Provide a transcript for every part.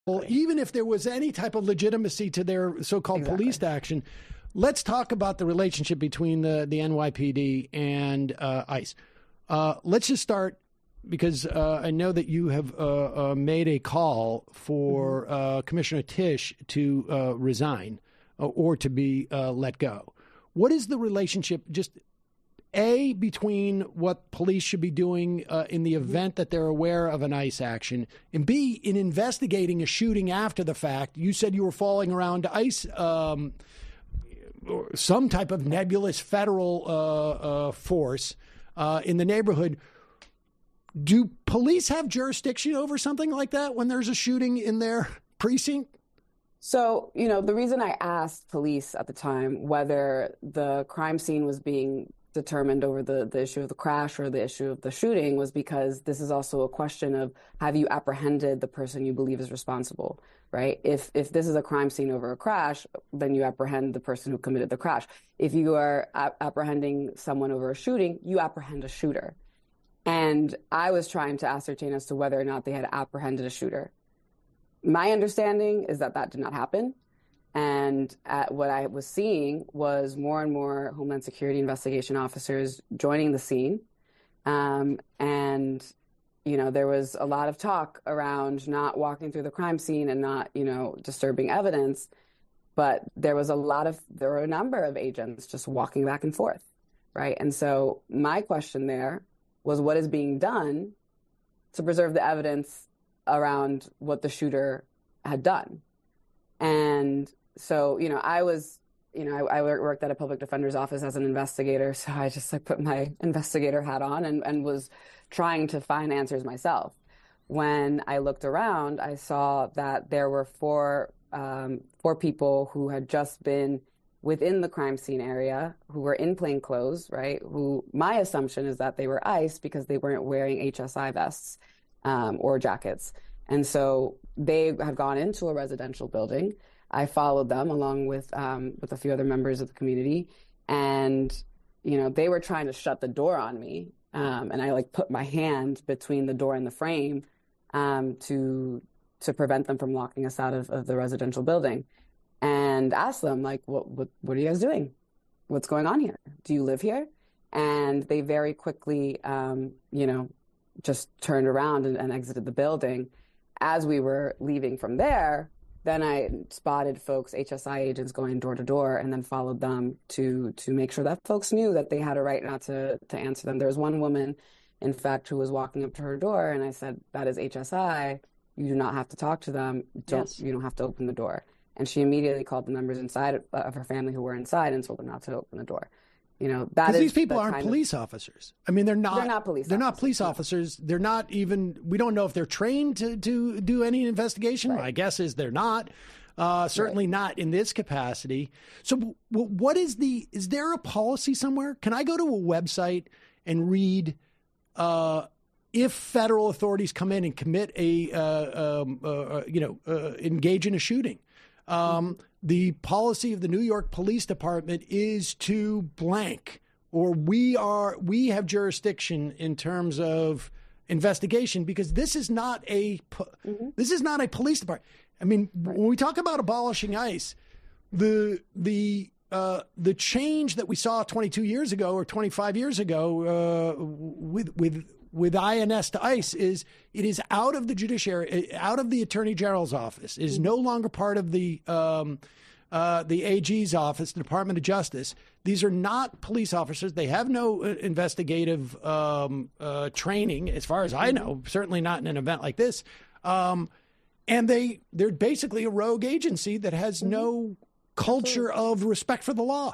even if there was any type of legitimacy to their so-called police action. Let's talk about the relationship between the NYPD and ICE. Let's just start, because I know that you have made a call for Commissioner Tisch to resign or to be let go. What is the relationship, just A, between what police should be doing in the event that they're aware of an ICE action, and B, in investigating a shooting after the fact? You said you were following around ICE, or some type of nebulous federal force in the neighborhood. Do police have jurisdiction over something like that when there's a shooting in their precinct? So, the reason I asked police at the time whether the crime scene was being determined over the issue of the crash or the issue of the shooting was because this is also a question of, have you apprehended the person you believe is responsible, right? If this is a crime scene over a crash, then you apprehend the person who committed the crash. If you are apprehending someone over a shooting, you apprehend a shooter. And I was trying to ascertain as to whether or not they had apprehended a shooter. My understanding is that did not happen. And what I was seeing was more and more Homeland Security investigation officers joining the scene. And, there was a lot of talk around not walking through the crime scene and not, disturbing evidence. But there were a number of agents just walking back and forth, right? And so my question there was, what is being done to preserve the evidence around what the shooter had done? And so, I worked at a public defender's office as an investigator. So I just put my investigator hat on and was trying to find answers myself. When I looked around, I saw that there were four people who had just been within the crime scene area, who were in plain clothes, right? Who, my assumption is that they were ICE because they weren't wearing HSI vests or jackets. And so they had gone into a residential building. I followed them along with a few other members of the community. And, they were trying to shut the door on me. And I put my hand between the door and the frame to prevent them from locking us out of the residential building. And asked them, what are you guys doing? What's going on here? Do you live here? And they very quickly, just turned around and exited the building. As we were leaving from there, then I spotted folks, HSI agents, going door to door, and then followed them to make sure that folks knew that they had a right not to answer them. There was one woman, in fact, who was walking up to her door, and I said, that is HSI. You do not have to talk to them. You don't have to open the door. And she immediately called the members inside of her family who were inside and told them not to open the door. That is, these people aren't police officers. I mean, they're not police. They're not police officers. They're not even. We don't know if they're trained to do any investigation. Right. My guess is they're not. Certainly not in this capacity. So, what is is there a policy somewhere? Can I go to a website and read if federal authorities come in and commit engage in a shooting? The policy of the New York Police Department is to blank, or we have jurisdiction in terms of investigation, because this is not a police department. I mean, when we talk about abolishing ICE, the change that we saw 22 years ago or 25 years ago with INS to ICE is it is out of the judiciary, out of the Attorney General's office, is no longer part of the AG's office, the Department of Justice. These are not police officers. They have no investigative training, as far as I know, certainly not in an event like this. And they're basically a rogue agency that has no culture of respect for the law.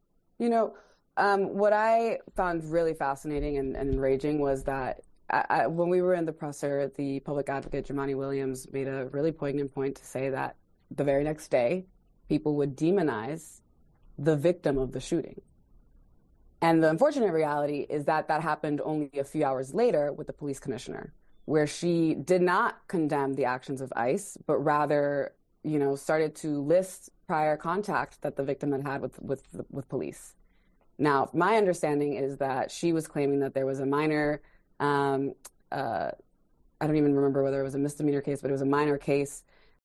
What I found really fascinating and enraging was that when we were in the presser, the public advocate, Jumaane Williams, made a really poignant point to say that the very next day, people would demonize the victim of the shooting. And the unfortunate reality is that happened only a few hours later with the police commissioner, where she did not condemn the actions of ICE, but rather, started to list prior contact that the victim had had with police. Now, my understanding is that she was claiming that there was a minor, I don't even remember whether it was a misdemeanor case, but it was a minor case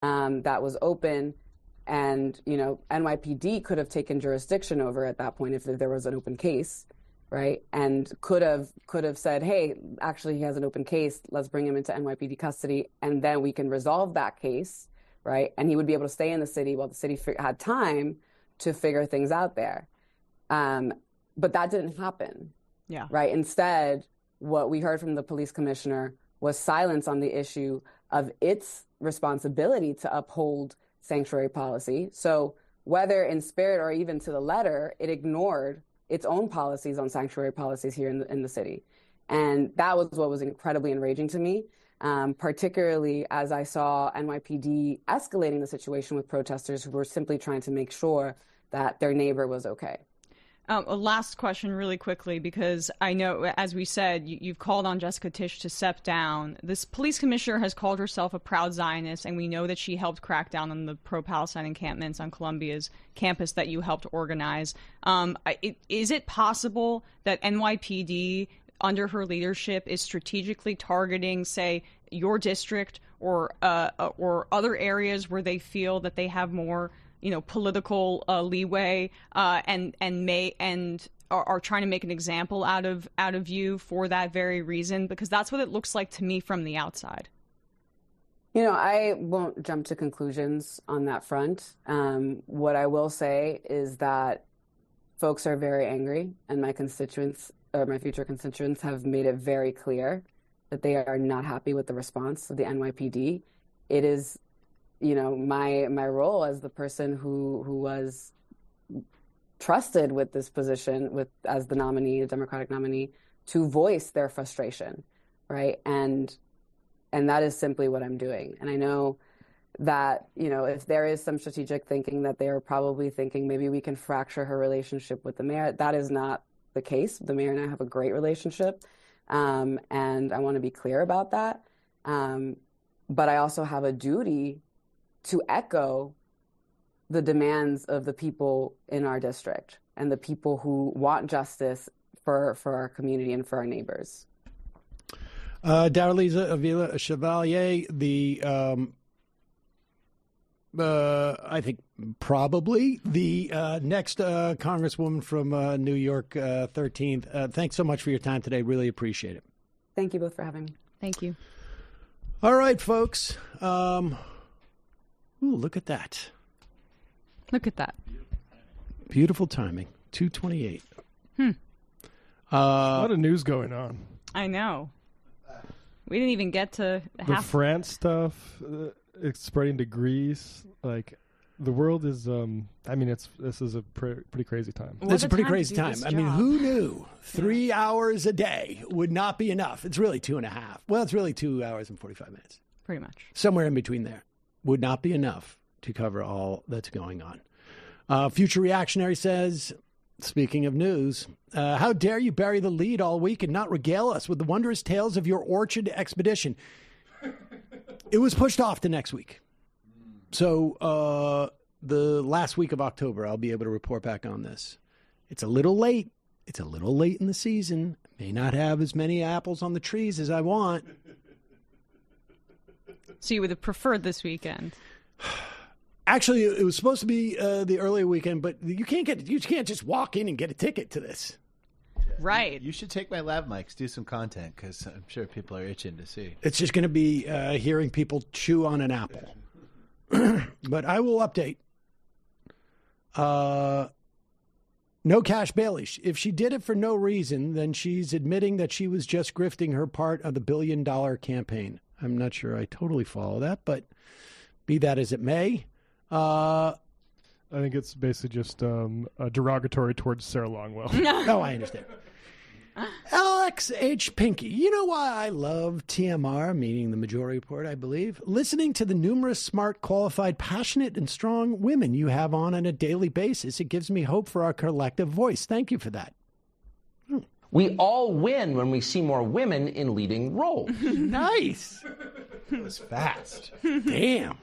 that was open. And, NYPD could have taken jurisdiction over at that point if there was an open case, right? And could have said, hey, actually, he has an open case. Let's bring him into NYPD custody, and then we can resolve that case, right? And he would be able to stay in the city while the city had time to figure things out there. But that didn't happen, right? Instead, what we heard from the police commissioner was silence on the issue of its responsibility to uphold sanctuary policy. So whether in spirit or even to the letter, it ignored its own policies on sanctuary policies here in the city. And that was what was incredibly enraging to me, particularly as I saw NYPD escalating the situation with protesters who were simply trying to make sure that their neighbor was okay. A last question really quickly, because I know, as we said, you've called on Jessica Tisch to step down. This police commissioner has called herself a proud Zionist, and we know that she helped crack down on the pro-Palestine encampments on Columbia's campus that you helped organize. Is it possible that NYPD, under her leadership, is strategically targeting, say, your district or other areas where they feel that they have more political leeway, and are trying to make an example out of you for that very reason? Because that's what it looks like to me from the outside. I won't jump to conclusions on that front. What I will say is that folks are very angry, and my constituents, or my future constituents, have made it very clear that they are not happy with the response of the NYPD. It is my role as the person who was trusted with this position, as the nominee, the Democratic nominee, to voice their frustration, right? And that is simply what I'm doing. And I know that, if there is some strategic thinking that they are probably thinking maybe we can fracture her relationship with the mayor, that is not the case. The mayor and I have a great relationship, and I want to be clear about that. But I also have a duty to echo the demands of the people in our district and the people who want justice for our community and for our neighbors. Daraliza Avila Chevalier, I think probably the next Congresswoman from New York 13th. Thanks so much for your time today. Really appreciate it. Thank you both for having me. Thank you. All right, folks. Ooh, look at that. Look at that. Beautiful timing. 2:28. A lot of news going on. I know. We didn't even get to the France stuff. It's spreading to Greece. Like, the world is. This is a pretty crazy time. It's a pretty crazy time. I mean, who knew 3 hours a day would not be enough? It's really 2.5. Well, it's really 2 hours and 45 minutes. Pretty much. Somewhere in between there. Would not be enough to cover all that's going on. Future Reactionary says, speaking of news, how dare you bury the lead all week and not regale us with the wondrous tales of your orchard expedition? It was pushed off to next week. So the last week of October, I'll be able to report back on this. It's a little late. It's a little late in the season. May not have as many apples on the trees as I want. So you would have preferred this weekend? Actually, it was supposed to be the earlier weekend, but you can't just walk in and get a ticket to this. Right. You should take my lav mics, do some content, because I'm sure people are itching to see. It's just going to be hearing people chew on an apple. But I will update. No Cash Bailey. If she did it for no reason, then she's admitting that she was just grifting her part of the $1 billion campaign. I'm not sure I totally follow that, but be that as it may. I think it's basically just derogatory towards Sarah Longwell. Oh, I understand. Alex H. Pinky. You know why I love TMR, meaning the Majority Report, I believe? Listening to the numerous smart, qualified, passionate, and strong women you have on a daily basis. It gives me hope for our collective voice. Thank you for that. We all win when we see more women in leading roles. Nice. It was fast. Damn.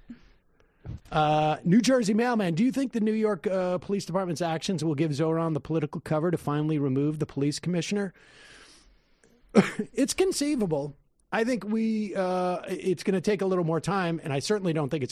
New Jersey mailman, do you think the New York Police Department's actions will give Zoran the political cover to finally remove the police commissioner? It's conceivable. I think it's going to take a little more time, and I certainly don't think it's